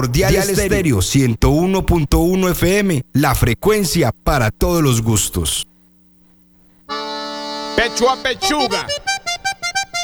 Primordial Estéreo 101.1 FM, la frecuencia para todos los gustos. Pecho a pechuga.